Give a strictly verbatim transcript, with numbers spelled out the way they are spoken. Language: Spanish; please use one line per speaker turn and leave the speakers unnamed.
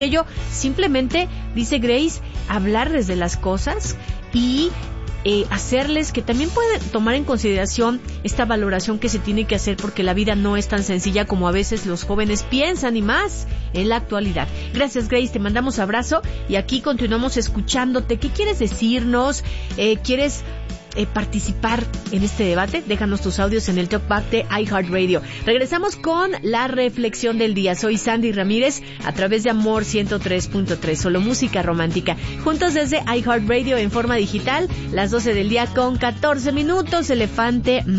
ello, simplemente, dice Grace, hablarles de las cosas y eh, hacerles que también pueden tomar en consideración esta valoración que se tiene que hacer, porque la vida no es tan sencilla como a veces los jóvenes piensan, y más en la actualidad. Gracias, Grace, te mandamos abrazo y aquí continuamos escuchándote. ¿Qué quieres decirnos? Eh, ¿Quieres Eh, participar en este debate? Déjanos tus audios en el Talkback de iHeartRadio. Regresamos con la reflexión del día. Soy Sandy Ramírez a través de Amor ciento tres punto tres, solo música romántica. Juntos desde iHeartRadio en forma digital, las doce del día con catorce minutos. Elefante